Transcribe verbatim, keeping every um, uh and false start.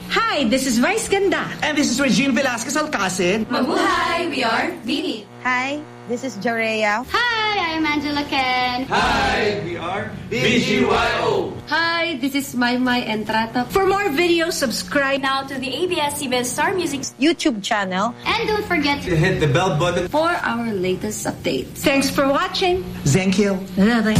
Hi, this is Vice Ganda. And this is Regine Velasquez Alcacid. Mabuhay, we are Vini. Hi, this is Jorea. Hi, I'm Angela Ken. Hi, we are B G Y O. Hi, this is Maymay Entrata. For more videos, subscribe Now to the A B S C B S Star Music YouTube channel. And don't forget to hit the bell button for our latest updates. Thanks for watching. Thank you. Bye-bye.